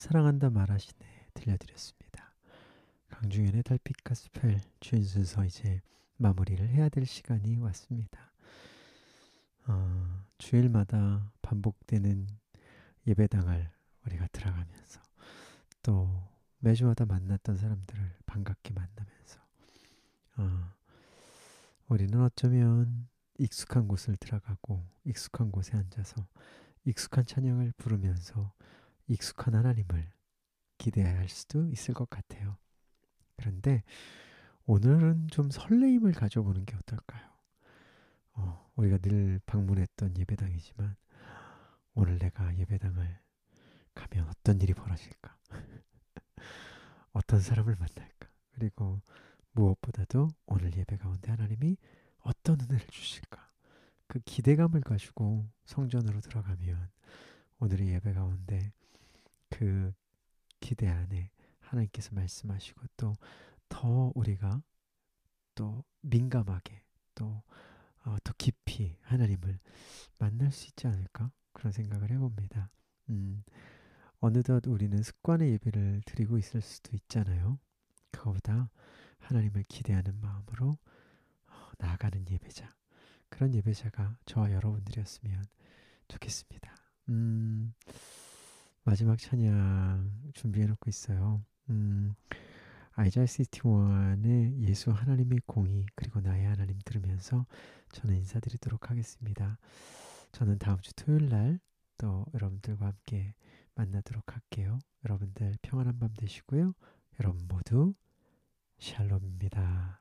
사랑한다 말하시네 들려드렸습니다. 강중현의 달빛 가스펠 주인 순서 이제 마무리를 해야 될 시간이 왔습니다. 주일마다 반복되는 예배당을 우리가 들어가면서 또 매주마다 만났던 사람들을 반갑게 만나면서 어, 우리는 어쩌면 익숙한 곳을 들어가고 익숙한 곳에 앉아서 익숙한 찬양을 부르면서 익숙한 하나님을 기대해야 할 수도 있을 것 같아요. 그런데 오늘은 좀 설레임을 가져보는 게 어떨까요? 우리가 늘 방문했던 예배당이지만 오늘 내가 예배당을 가면 어떤 일이 벌어질까? 어떤 사람을 만날까? 그리고 무엇보다도 오늘 예배 가운데 하나님이 어떤 은혜를 주실까? 그 기대감을 가지고 성전으로 들어가면 오늘의 예배 가운데 그 기대 안에 하나님께서 말씀하시고 또 더 우리가 또 민감하게 또 더 깊이 하나님을 만날 수 있지 않을까? 그런 생각을 해봅니다. 음, 어느덧 우리는 습관의 예배를 드리고 있을 수도 있잖아요. 그거보다 하나님을 기대하는 마음으로 나아가는 예배자. 그런 예배자가 저와 여러분들이었으면 좋겠습니다. 마지막 찬양 준비해놓고 있어요. 아이자야 61의 예수 하나님의 공의 그리고 나의 하나님 들으면서 저는 인사드리도록 하겠습니다. 저는 다음 주 토요일 날 또 여러분들과 함께 만나도록 할게요. 여러분들 평안한 밤 되시고요. 여러분 모두 샬롬입니다.